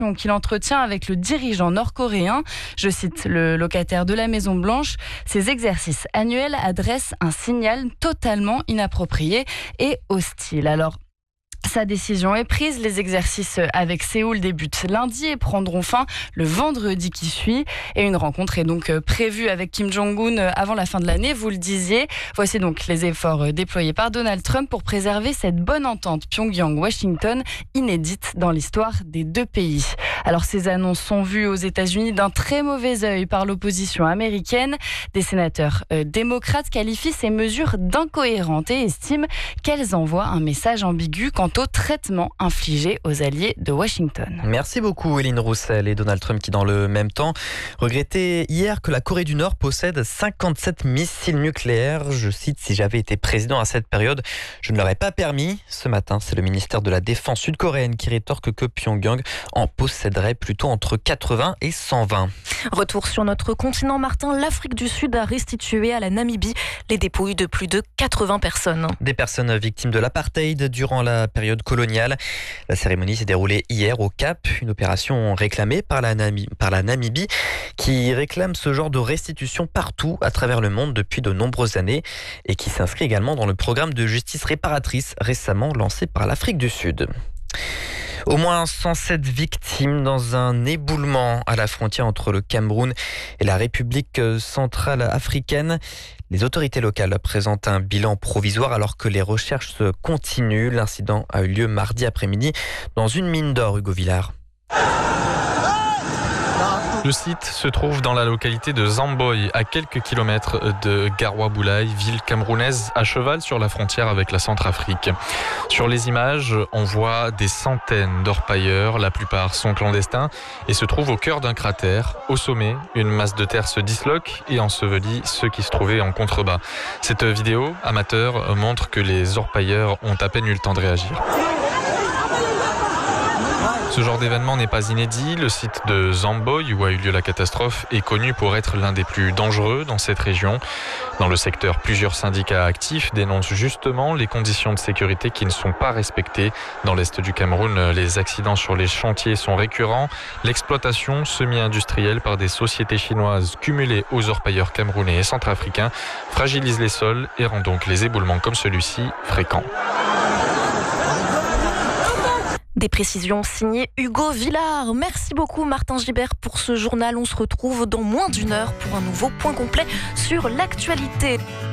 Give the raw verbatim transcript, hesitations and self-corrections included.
qu'il entretient avec le dirigeant nord-coréen. Je cite le locataire de la Maison-Blanche. Ces exercices annuels adressent un signal totalement inapproprié et hostile. Alors, sa décision est prise. Les exercices avec Séoul débutent lundi et prendront fin le vendredi qui suit. Et une rencontre est donc prévue avec Kim Jong-un avant la fin de l'année, vous le disiez. Voici donc les efforts déployés par Donald Trump pour préserver cette bonne entente Pyongyang-Washington, inédite dans l'histoire des deux pays. Alors ces annonces sont vues aux États-Unis d'un très mauvais œil par l'opposition américaine. Des sénateurs euh, démocrates qualifient ces mesures d'incohérentes et estiment qu'elles envoient un message ambigu quant au traitement infligé aux alliés de Washington. Merci beaucoup Éline Roussel. Et Donald Trump qui dans le même temps regrettait hier que la Corée du Nord possède cinquante-sept missiles nucléaires. Je cite: si j'avais été président à cette période, je ne l'aurais pas permis. Ce matin, c'est le ministère de la Défense sud-coréenne qui rétorque que Pyongyang en posséderait plutôt entre quatre-vingts et cent vingt. Retour sur notre continent, Martin. L'Afrique du Sud a restitué à la Namibie les dépouilles de plus de quatre-vingts personnes. Des personnes victimes de l'apartheid durant la période coloniale. La cérémonie s'est déroulée hier au Cap, une opération réclamée par la, Namibie, par la Namibie qui réclame ce genre de restitution partout à travers le monde depuis de nombreuses années et qui s'inscrit également dans le programme de justice réparatrice récemment lancé par l'Afrique du Sud. Au moins cent sept victimes dans un éboulement à la frontière entre le Cameroun et la République centrale africaine. Les autorités locales présentent un bilan provisoire alors que les recherches continuent. L'incident a eu lieu mardi après-midi dans une mine d'or, Hugo Villard. Le site se trouve dans la localité de Zamboy, à quelques kilomètres de Garoua-Boulaye, ville camerounaise à cheval sur la frontière avec la Centrafrique. Sur les images, on voit des centaines d'orpailleurs, la plupart sont clandestins et se trouvent au cœur d'un cratère. Au sommet, une masse de terre se disloque et ensevelit ceux qui se trouvaient en contrebas. Cette vidéo amateur montre que les orpailleurs ont à peine eu le temps de réagir. Ce genre d'événement n'est pas inédit. Le site de Zamboy, où a eu lieu la catastrophe, est connu pour être l'un des plus dangereux dans cette région. Dans le secteur, plusieurs syndicats actifs dénoncent justement les conditions de sécurité qui ne sont pas respectées. Dans l'est du Cameroun, les accidents sur les chantiers sont récurrents. L'exploitation semi-industrielle par des sociétés chinoises cumulées aux orpailleurs camerounais et centrafricains fragilise les sols et rend donc les éboulements comme celui-ci fréquents. Des précisions signées Hugo Villard. Merci beaucoup Martin Gibert pour ce journal. On se retrouve dans moins d'une heure pour un nouveau point complet sur l'actualité.